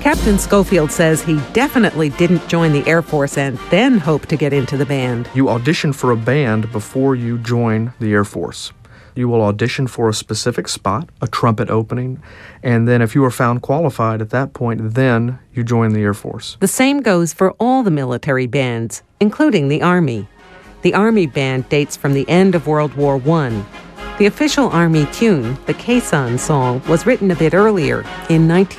Captain Schofield says he definitely didn't join the Air Force and then hope to get into the band. You audition for a band before you join the Air Force. You will audition for a specific spot, a trumpet opening, and then if you are found qualified at that point, then you join the Air Force. The same goes for all the military bands, including the Army. The Army band dates from the end of World War I. The official Army tune, the Caisson Song, was written a bit earlier, in